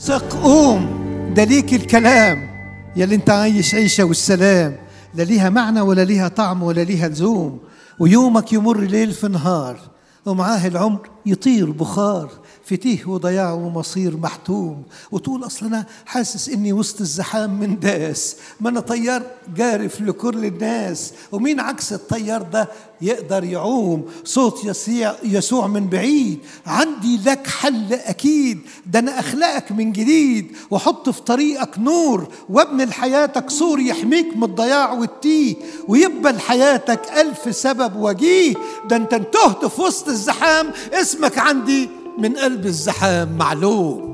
ثق قوم، ده ليك الكلام يلي انت عايش عيشة والسلام، لا ليها معنى ولا ليها طعم ولا ليها لزوم. ويومك يمر ليل في نهار، ومعاه العمر يطير بخار، في تيه وضياع ومصير محتوم. وتقول أصل أنا حاسس إني وسط الزحام من داس، ما أنا طيار جارف لكل الناس، ومين عكس الطيار ده يقدر يعوم؟ صوت يسوع من بعيد، عندي لك حل أكيد، ده أنا أخلقك من جديد وحط في طريقك نور، وابن لحياتك سور يحميك من الضياع والتيه، ويبقى لحياتك 1000 سبب وجيه. ده أنت انتهت في وسط الزحام، اسمك عندي من قلب الزحام معلوم.